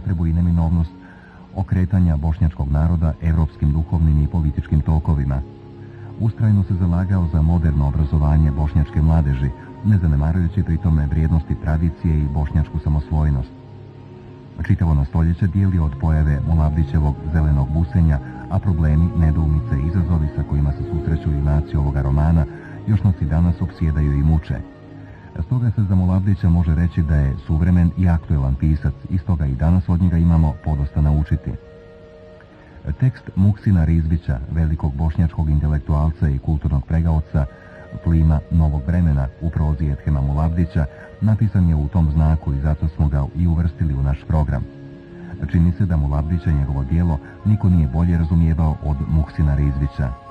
potrebu i neminovnost okretanja bošnjačkog naroda evropskim duhovnim i političkim tokovima. Ustrajno se zalagao za moderno obrazovanje bošnjačke mladeži, ne zanemarujući pritome vrijednosti tradicije i bošnjačku samosvojnost. Čitavo na stoljeće dijeli od pojave Mulavdićevog zelenog busenja, a problemi, nedoumice i izazovi sa kojima se susreću junaci ovoga romana još nas i danas opsjedaju i muče. Stoga se za Mulavdića može reći da je suvremen i aktuelan pisac i stoga i danas od njega imamo podosta naučiti. Tekst Muhsina Rizvića, velikog bošnjačkog intelektualca i kulturnog pregaoca, plima novog vremena u prozi Edhema Mulavdića, napisan je u tom znaku i zato smo ga i uvrstili u naš program. Čini se da Mulavdića njegovo djelo niko nije bolje razumijevao od Muhsina Rizvića.